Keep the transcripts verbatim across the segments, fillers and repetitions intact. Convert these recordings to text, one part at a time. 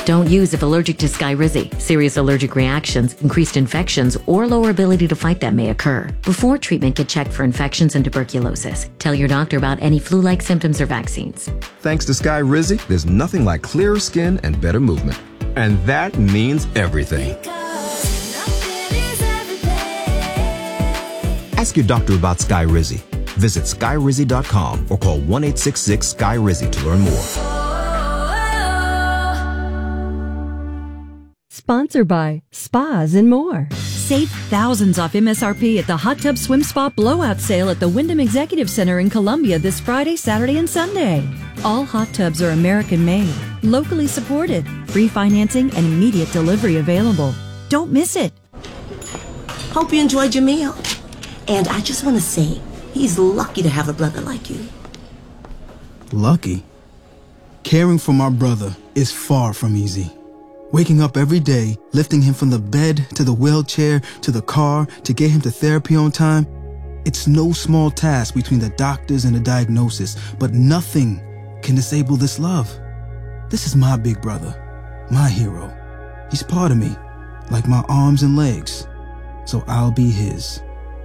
Don't use if allergic to Skyrizi. Serious allergic reactions, increased infections, or lower ability to fight them may occur. Before treatment, get checked for infections and tuberculosis. Tell your doctor about any flu-like symptoms or vaccines. Thanks to Skyrizi, there's nothing like clearer skin and better movement. And that means everything. Ask your doctor about Skyrizi. Visit skyrizi dot com or call one eight six six Sky Rizzy to learn more. Sponsored by Spas and More. Save thousands off M S R P at the Hot Tub Swim Spa Blowout Sale at the Wyndham Executive Center in Columbia this Friday, Saturday, and Sunday. All hot tubs are American-made, locally supported, free financing, and immediate delivery available. Don't miss it. Hope you enjoyed your meal. And I just want to say, he's lucky to have a brother like you. Lucky? Caring for my brother is far from easy. Waking up every day, lifting him from the bed to the wheelchair to the car to get him to therapy on time, it's no small task between the doctors and the diagnosis, but nothing can disable this love. This is my big brother, my hero. He's part of me, like my arms and legs, so I'll be his.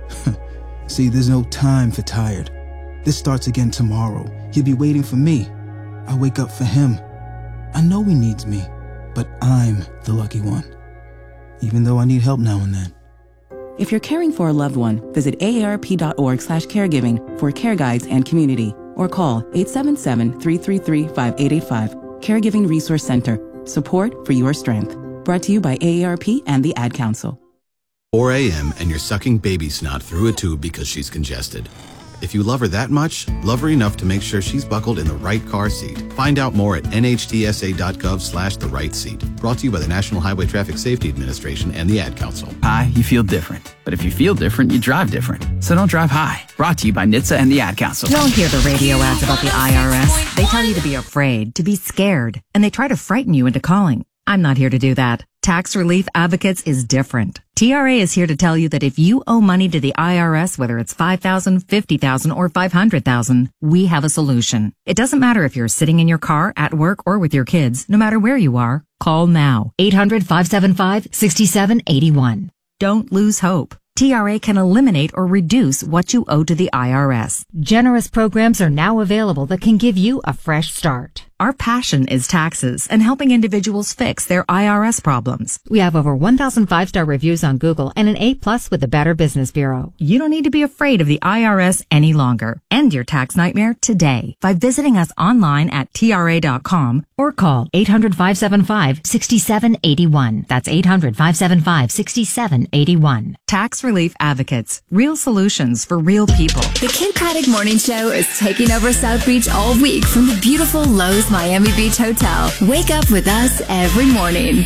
See, there's no time for tired. This starts again tomorrow. He'll be waiting for me. I wake up for him. I know he needs me, but I'm the lucky one, even though I need help now and then. If you're caring for a loved one, visit A A R P dot org slash caregiving for care guides and community, or call eight seven seven, three three three, five eight eight five. Caregiving Resource Center. Support for your strength. Brought to you by A A R P and the Ad Council. four a.m. and you're sucking baby snot through a tube because she's congested. If you love her that much, love her enough to make sure she's buckled in the right car seat. Find out more at N H T S A dot gov slash the right seat. Brought to you by the National Highway Traffic Safety Administration and the Ad Council. High, you feel different. But if you feel different, you drive different. So don't drive high. Brought to you by N H T S A and the Ad Council. Don't hear the radio ads about the I R S. They tell you to be afraid, to be scared, and they try to frighten you into calling. I'm not here to do that. Tax Relief Advocates is different. T R A is here to tell you that if you owe money to the I R S, whether it's five thousand dollars, fifty thousand dollars, or five hundred thousand dollars, we have a solution. It doesn't matter if you're sitting in your car, at work, or with your kids. No matter where you are, call now. eight hundred, five seven five, six seven eight one. Don't lose hope. T R A can eliminate or reduce what you owe to the I R S. Generous programs are now available that can give you a fresh start. Our passion is taxes and helping individuals fix their I R S problems. We have over one thousand five-star reviews on Google and an A plus with the Better Business Bureau. You don't need to be afraid of the I R S any longer. End your tax nightmare today by visiting us online at T R A dot com or call eight hundred, five seven five, six seven eight one. That's eight hundred, five seven five, six seven eight one. Tax Relief Advocates. Real solutions for real people. The Kid Paddock Morning Show is taking over South Beach all week from the beautiful Lowe's Miami Beach Hotel. Wake up with us every morning.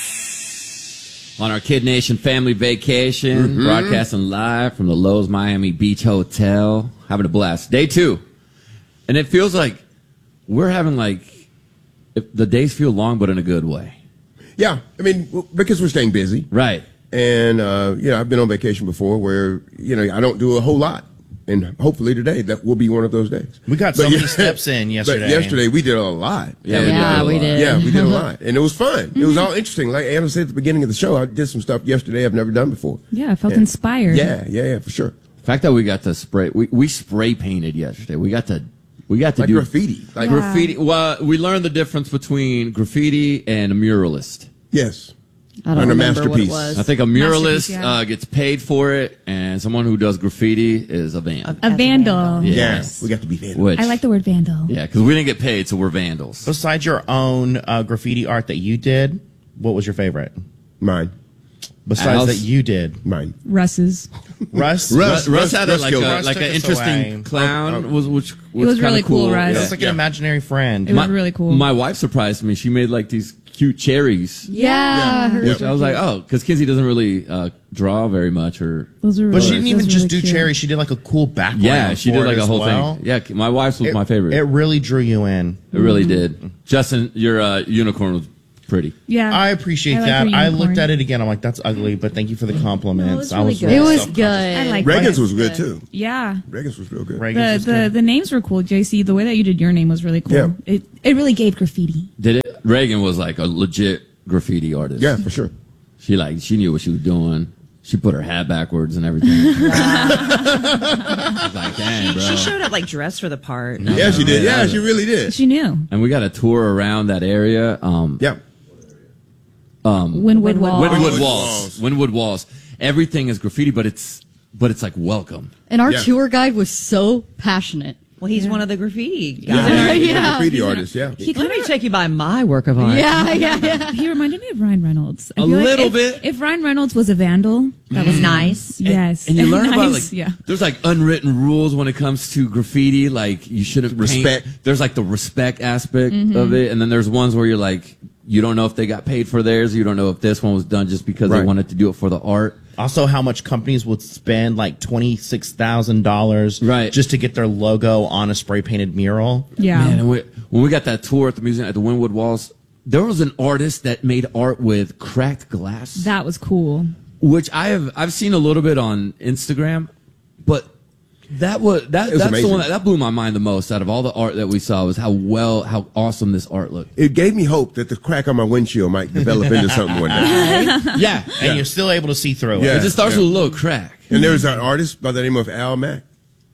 On our Kid Nation family vacation, mm-hmm. broadcasting live from the Lowe's Miami Beach Hotel. Having a blast. Day two. And it feels like we're having like, if the days feel long, but in a good way. Yeah. I mean, because we're staying busy. Right. And, uh, you know, I've been on vacation before where, you know, I don't do a whole lot. And hopefully today that will be one of those days. We got so but, many yeah, steps in yesterday. But yesterday we did a lot. Yeah, we, yeah, did, we did. Yeah, we did a lot. And it was fun. Mm-hmm. It was all interesting. Like Anna said at the beginning of the show, I did some stuff yesterday I've never done before. Yeah, I felt and, inspired. Yeah, yeah, yeah, for sure. The fact that we got to spray, we, we spray painted yesterday. We got to, we got to like do graffiti. Like yeah. graffiti. Well, we learned the difference between graffiti and a muralist. Yes. I don't and a remember masterpiece. what it was. I think a muralist yeah. uh, gets paid for it, and someone who does graffiti is a vandal. A, a vandal. Yes. yes. We got to be vandals. Which, I like the word vandal. Yeah, because we didn't get paid, so we're vandals. Besides your own uh, graffiti art that you did, what was your favorite? Mine. Besides Alice? that you did. Mine. Russ's. Russ? Russ, Russ, Russ had Russ a, like, a, Russ like an interesting away. clown, Oh, oh. was which was, It was kinda really cool, cool. Russ. It was like yeah. an imaginary friend. It was my, really cool. My wife surprised me. She made like these cute cherries. Yeah. Yeah. Which I was like, oh, because Kinsey doesn't really uh, draw very much. Or Those are But really, she didn't even those just really do cute. cherry. She did like a cool background. yeah, she for did it like a as whole well. thing. Yeah, my wife's was It, my favorite. It really drew you in. It really did. Justin, your uh, unicorn was pretty. Yeah. I appreciate I like that. your I unicorn. looked at it again. I'm like, that's ugly, but thank you for the compliments. No, it was really I was good. really It was self-conscious. good. I like Reagan's it. was good too. Yeah. Reagan's was real good. Reagan's The, was the good. the names were cool, J C. The way that you did your name was really cool. Yeah. It it really gave graffiti. Did it? Reagan was like a legit graffiti artist. Yeah, for sure. She like she knew what she was doing. She put her hat backwards and everything. I was like, dang, bro. She showed up like dressed for the part. Yeah, she did. Yeah, she really did. She knew. And we got a tour around that area. Um, yeah. Um, Wynwood Walls. Wynwood Walls. Wynwood Walls. Everything is graffiti, but it's but it's like welcome. And our Yeah. tour guide was so passionate. Well, he's one of the graffiti guys. Yeah. He's a Yeah. graffiti artist, yeah. He let me take you by my work of art. Yeah, yeah, yeah. He reminded me of Ryan Reynolds. I A feel like little if, bit. If Ryan Reynolds was a vandal, That was nice. yes. And you learn Nice, about like yeah. there's like unwritten rules when it comes to graffiti. Like you shouldn't paint- Respect. There's like the respect aspect Mhm. of it, and then there's ones where you're like you don't know if they got paid for theirs. You don't know if this one was done just because they Right. wanted to do it for the art. Also, how much companies would spend like twenty six thousand dollars right. just to get their logo on a spray painted mural. Yeah. Man, and we, when we got that tour at the museum at the Wynwood Walls, there was an artist that made art with cracked glass, That was cool. which I have I've seen a little bit on Instagram, but that was that It was that's amazing. the one that, that blew my mind the most out of all the art that we saw was how well how awesome this art looked. It gave me hope that the crack on my windshield might develop into something one day. Yeah, And you're still able to see through it. Yeah. it just starts yeah. with a little crack. And there's an artist by the name of Al Mac.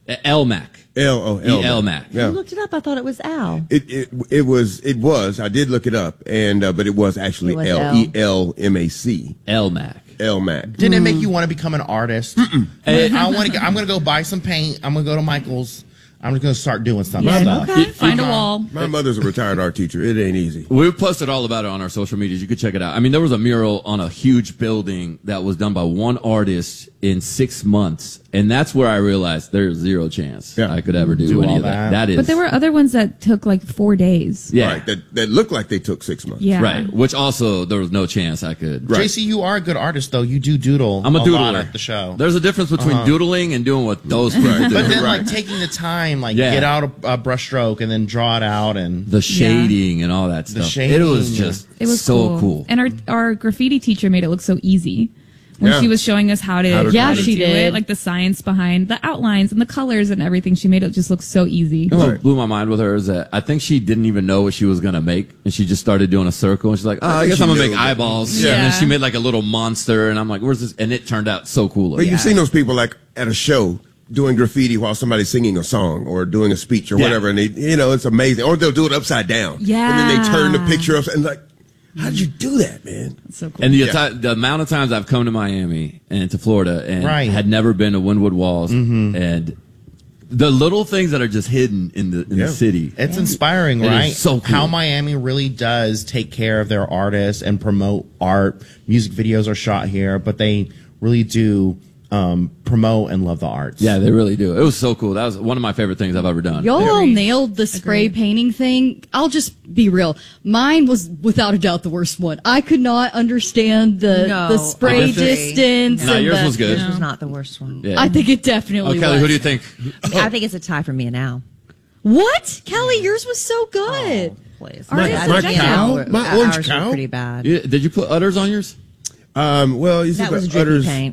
L Mac. L O L E L Mac. I Yeah. looked it up. I thought it was Al. It, it it was it was I did look it up and uh, but it was actually It was L L. E L M A C L Mac. L Mac. Didn't it make you want to become an artist? Like, I want to. I'm going to go buy some paint. I'm going to go to Michael's. I'm just going to start doing some Yeah, stuff. okay. Find a wall. My mother's a retired art teacher. It ain't easy. We posted all about it on our social medias. You could check it out. I mean, there was a mural on a huge building that was done by one artist in six months, and that's where I realized there's zero chance I could ever do, Do any all of that. that. That is, But there were other ones that took like four days. yeah, Right. That that looked like they took six months. Yeah. right. Which also there was no chance I could. Right. J C, you are a good artist, though. You do doodle. I'm a lot doodler at the show. There's a difference between Uh-huh. doodling and doing what those people do. But then, Right. like taking the time, like Yeah. get out a, a brushstroke and then draw it out, and the shading and all that The stuff. shading, It was yeah. just It was so cool. cool. And our our graffiti teacher made it look so easy. When Yeah. she was showing us how to, How to Yeah, how do to she do did. it, like the science behind the outlines and the colors and everything, she made it just look so easy. You know what blew my mind with her is that I think she didn't even know what she was gonna make, and she just started doing a circle, and she's like, "Oh, I, think guess she I'm gonna knew make that. eyeballs." Yeah. And then she made like a little monster, and I'm like, "Where's this?" And it turned out so cool. But Yeah. you've seen those people like at a show doing graffiti while somebody's singing a song or doing a speech or Yeah. whatever, and they, you know, it's amazing. Or they'll do it upside down. Yeah. And then they turn the picture upside and like, how did you do that, man? So cool. And the, Yeah. ati- the amount of times I've come to Miami and to Florida and Right. had never been to Wynwood Walls, and the little things that are just hidden in the in Yeah. the city. it's inspiring, It is right? so cool. How Miami really does take care of their artists and promote art. Music videos are shot here, but they really do um, promote and love the arts. Yeah, they really do. It was so cool. That was one of my favorite things I've ever done. Y'all nailed the spray painting thing. I'll just be real. Mine was without a doubt the worst one. I could not understand the No, the spray I agree. distance. No, and yours the- was good. This was not the worst one. Yeah. I think it definitely Oh, Kelly, was. who do you think? I think it's a tie for me and Al. What? Kelly, yours was so good. Please. My- Ours- my yeah, cow? ours- My orange ours were cow? pretty bad. Yeah, did you put udders on yours? Um, well, you see That the was drippy udders. paint.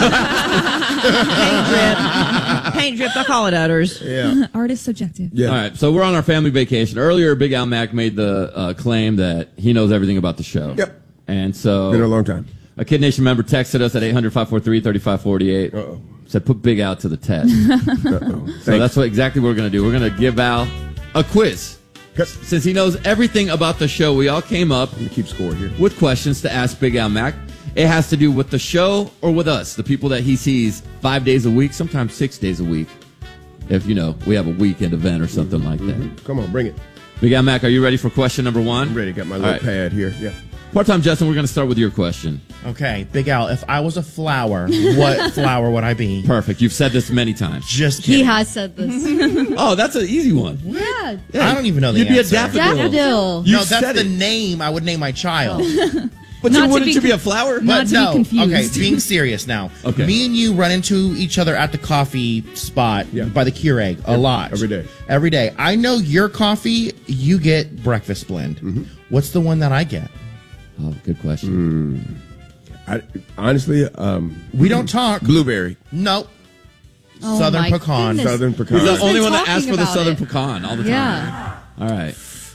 Paint drip. Paint drip. I call it udders. Yeah. Art is subjective. Yeah. All right, so we're on our family vacation. Earlier, Big Al Mac made the uh, claim that he knows everything about the show. Yep. And so Been a long time. a Kid Nation member texted us at eight hundred, five four three, three five four eight. Uh-oh. Said, put Big Al to the test. Uh-oh. So Thanks. that's what exactly what we're going to do. We're going to give Al a quiz. Okay. Since he knows everything about the show, we all came up Let me keep score here. with questions to ask Big Al Mac. It has to do with the show or with us, the people that he sees five days a week, sometimes six days a week. If, you know, we have a weekend event or something like that. Come on, bring it. Big Al Mac, are you ready for question number one? I'm ready. Got my All little right. pad here. Yeah. Part-time Justin, we're going to start with your question. Okay, Big Al, if I was a flower, what flower would I be? Perfect. You've said this many times. Just He kidding. has said this. Oh, that's an easy one. yeah. I don't even know the You'd be a answer. daffodil. Daffodil. You no, that's said the it. name I would name my child. But Not you, to wouldn't be you be a con- flower? Not But to no, be confused. okay, being serious now. Okay. Me and you run into each other at the coffee spot Yeah. by the Keurig a lot. every day. Every day. I know your coffee, you get breakfast blend. Mm-hmm. What's the one that I get? Oh, good question. I, honestly, um, We don't talk. blueberry. Nope. Oh, Southern my pecan. goodness. Southern pecan. He's the We've only been one that talking asks for the about southern it. pecan all the time. Yeah. All right.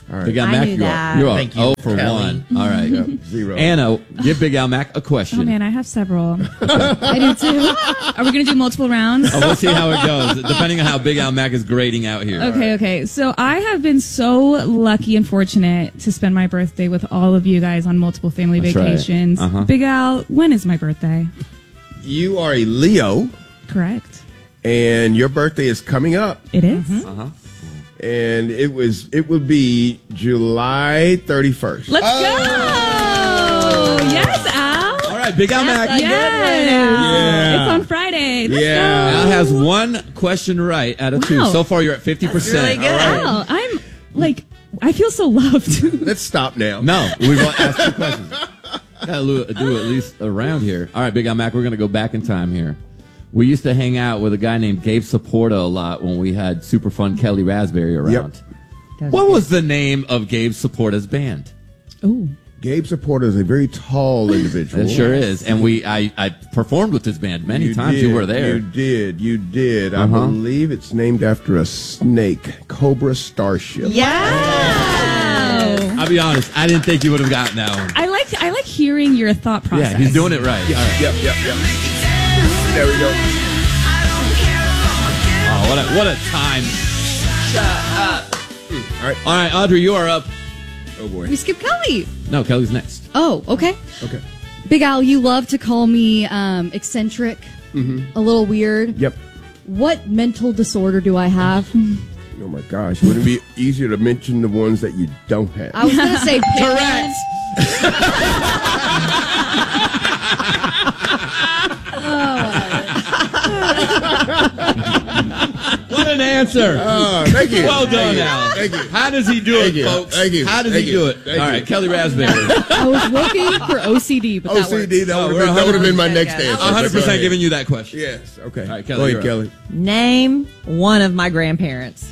All right. Big Al I Mac, knew you that. are, you are Thank you, oh for Kelly. one. All right. Yep, zero. Anna, give Big Al Mac a question. Oh man, I have several. I do too. Are we going to do multiple rounds? Oh, we'll see how it goes, depending on how Big Al Mac is grading out here. Okay, okay. So I have been so lucky and fortunate to spend my birthday with all of you guys on multiple family That's right. vacations. Uh-huh. Big Al, when is my birthday? You are a Leo, Correct. and your birthday is coming up. It is? Uh-huh. And it was it would be July thirty-first. Let's go! Yes, Al. All right, Big Al Mac. That's a good one, Al. Yeah. It's on Friday. Let's Yeah. go. Al has one question right out of two. Wow. So far, you're at fifty percent. That's really good. Al, I'm like, I feel so loved. Let's stop now. No, we want to ask two questions. Gotta do do at least a round here. All right, Big Al Mac, we're going to go back in time here. We used to hang out with a guy named Gabe Saporta a lot when we had super fun Kelly Raspberry around. Yep. What was the name of Gabe Saporta's band? Ooh. Gabe Saporta is a very tall individual. It sure is. And we, I, I performed with his band many times. did, You were there. You did. You did. I Uh-huh. believe it's named after a snake, Cobra Starship. Yeah. I'll be honest. I didn't think you would have gotten that one. I like I like hearing your thought process. Yeah, he's doing it right. All right. Yep, yep, yep. There we go. Oh, what a what a time. All right. All right, Audrey, you are up. Oh boy. We skip Kelly. No, Kelly's next. Oh, okay. Okay. Big Al, you love to call me um, eccentric, Mm-hmm. a little weird. Yep. What mental disorder do I have? Oh my gosh. Would it be easier to mention the ones that you don't have? I was going to say Correct. What an answer. Oh, thank you. Well done, Thank you. Al. Thank you. How does he do Thank it, you. folks? Thank you. How does Thank he you. do it? Thank All you. right, Kelly Raspberry. I was looking for O C D, but that O C works. D, that Oh, would we're have been, been my one next hundred percent answer. one hundred Go percent ahead. giving you that question. Yes. Okay. All right, Kelly, Go you're ahead, up. Kelly. Name one of my grandparents.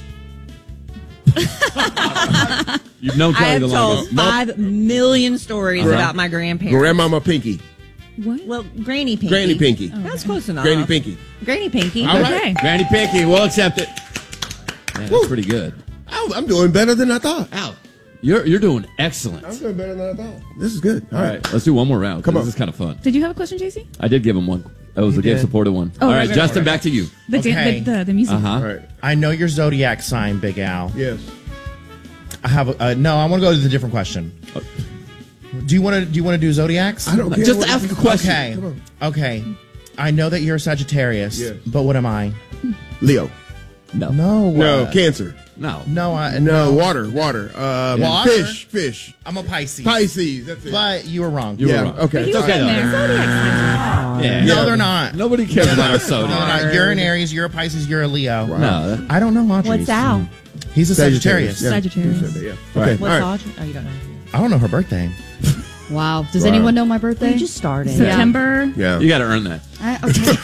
You've known I Kelly have the told longest. five million stories Uh-huh. about my grandparents. Grandmama Pinky. What? Well, Granny Pinky. Granny Pinky. That's close enough. Granny Pinky. Granny Pinky. All right, Okay. Granny Pinky, we'll accept it. Man, that's pretty good. Oh, I'm doing better than I thought. Al, you're you're doing excellent. I'm doing better than I thought. This is good. All right, let's do one more round. Come 'cause on. This is kind of fun. Did you have a question, J C? I did give him one. That was the You Gabe did. supported one. Oh, All right, right, Justin, right. back to you. The, da- Okay. the, the the music. Uh huh. All right. I know your zodiac sign, Big Al. Yes. I have a, uh, no. I want to go to the different question. Do you want to do you want to do zodiacs? I don't care. Just what- ask a question. Okay. Come on. Okay. I know that you're a Sagittarius, Yes. but what am I? Leo. No. No. No, uh, Cancer. No. No. I, No, water, water. Um, Water? Fish, fish. I'm a Pisces. Pisces. That's it. But you were wrong. You were yeah, wrong. okay. It's okay, though. Yeah. No, Yeah. they're not. Nobody cares about our No, soda. they're not. You're an Aries. You're a Pisces. You're a Leo. No. that- I don't know Audrey's. What's Al? He's a Sagittarius. Yeah. Sagittarius. You said that, yeah. Right. Okay. What's All right. Audrey? Oh, you don't know. I don't know her birthday. Wow. Does Wow. anyone know my birthday? You just started. September. Yeah. You got to earn that. I, okay.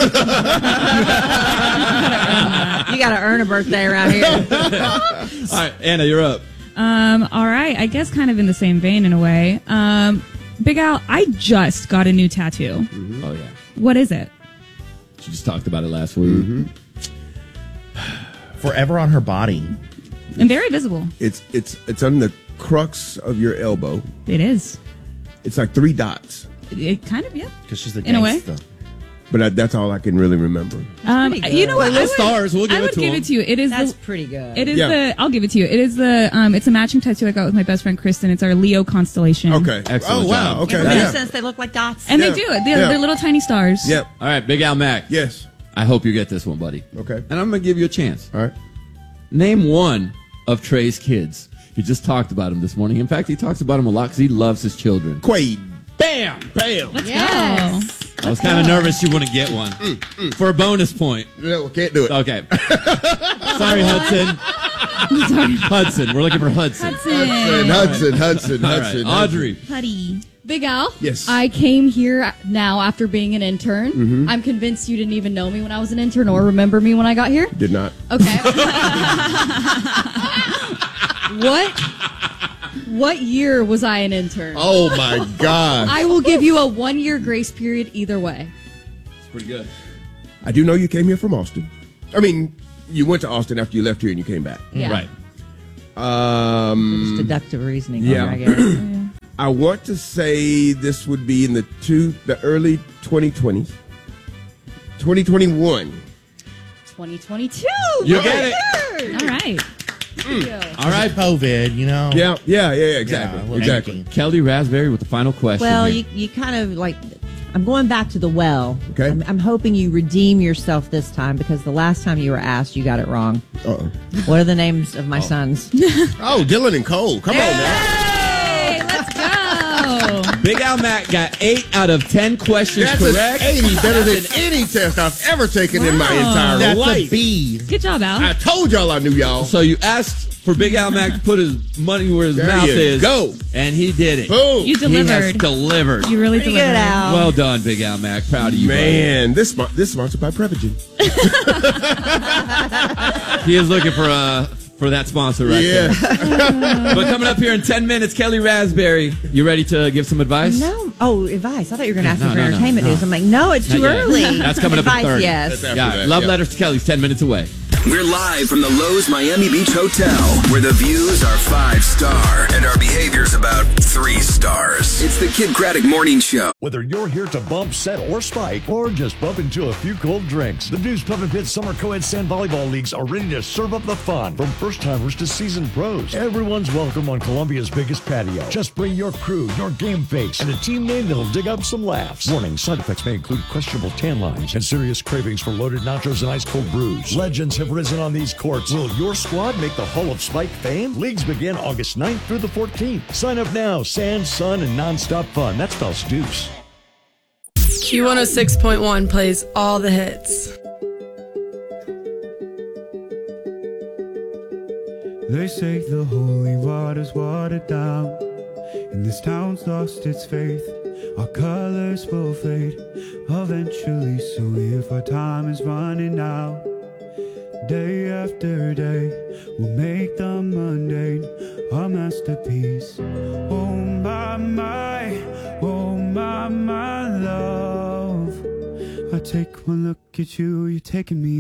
You got to earn a birthday around here. All right, Anna, you're up. Um, all right. I guess kind of in the same vein in a way. Um, Big Al, I just got a new tattoo. Oh yeah. What is it? She just talked about it last week. Forever on her body. And very visible. It's it's it's on the crux of your elbow. It is. It's like three dots, It, it kind of, yeah. Because she's the In a way. gangsta. but I, that's all I can really remember. Um, pretty you know what? Little I would, stars, we'll give I it would to give him. it to you. It is That's the, pretty good. It is Yeah. the. I'll give it to you. It is the. Um, it's a matching tattoo I got with my best friend Kristen. It's our Leo constellation. Okay. Excellent Oh wow. job. Okay. It makes Yeah. sense. They look like dots. And Yeah. they do it. They're, Yeah. they're little tiny stars. Yep. All right, Big Al Mac. Yes. I hope you get this one, buddy. Okay. And I'm going to give you a chance. All right. Name one of Trey's kids. He just talked about him this morning. In fact, he talks about him a lot because he loves his children. Quaid. Bam! Bam. Let's Yes. I was kind of nervous you wouldn't get one. For a bonus point. No, can't do it. Okay. Sorry, Hudson. Hudson. We're looking for Hudson. Hudson. Hudson, Hudson, Hudson, All right, Hudson. Audrey. Putty. Big Al? Yes. I came here now after being an intern. Mhm. I'm convinced you didn't even know me when I was an intern or remember me when I got here. Did not. Okay. What what year was I an intern? Oh my gosh. I will give you a one year grace period either way. It's pretty good. I do know you came here from Austin. I mean, you went to Austin after you left here and you came back. Yeah. Right. Um, Just deductive reasoning. yeah. Here, I guess. I want to say this would be in the two, the early twenty twenties. twenty twenty-one. twenty twenty-two. You get it. All right. All right. COVID, you know. Yeah, yeah, yeah, exactly. Yeah, exactly. Kelly Raspberry with the final question. Well, here. you, you kind of like, I'm going back to the well. Okay. I'm, I'm hoping you redeem yourself this time because the last time you were asked, you got it wrong. Uh-oh. What are the names of my sons? Oh, Dylan and Cole. Come on now. Hey, let's go. Big Al Mac got eight out of ten questions That's correct. an eighty, better than any test I've ever taken in my entire That's life. a B. Good job, Al. I told y'all I knew y'all. So you asked for Big Al Mac to put his money where his There mouth you is. go. And he did it. Boom. You He has delivered. delivered. You really Pretty delivered. good, Al. Well done, Big Al Mac. Proud of you, Man, this spo- this sponsored by Prevagen. buddy. He is looking for uh for that sponsor right Yeah. there. But coming up here in ten minutes, Kelly Raspberry. You ready to give some advice? No. Oh, advice. I thought you were going to ask No, me for no, no, entertainment no. news. I'm like, no, it's Not too yet. early. That's coming up at Advice, thirty. yes. That's after Yeah, that, Love yeah. Letters to Kelly's ten minutes away. We're live from the Lowe's Miami Beach Hotel, where the views are five star and our behavior's about three stars. It's the Kid Craddock Morning Show. Whether you're here to bump, set, or spike, or just bump into a few cold drinks, the Deuce Pub and Pit Summer Co-ed Sand Volleyball Leagues are ready to serve up the fun. From first-timers to seasoned pros, everyone's welcome on Columbia's biggest patio. Just bring your crew, your game face, and a team name that'll dig up some laughs. Warning, side effects may include questionable tan lines and serious cravings for loaded nachos and ice-cold brews. Legends have risen on these courts. Will your squad make the Hall of Spike fame? Leagues begin August ninth through the fourteenth. Sign up now. Sand, sun, and nonstop fun. That spells Deuce. Q one oh six point one plays all the hits. They say the holy water's watered down, and this town's lost its faith. Our colors will fade eventually, so if our time is running out, day after day, we'll make the mundane a masterpiece. Oh my, my, oh my, my love. I take one look at you, you're taking me